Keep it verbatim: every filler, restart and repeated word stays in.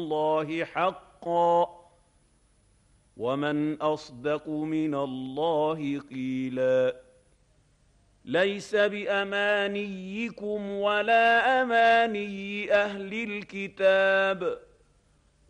الله حقا ومن أصدق من الله قيلا ليس بأمانيكم ولا أماني أهل الكتاب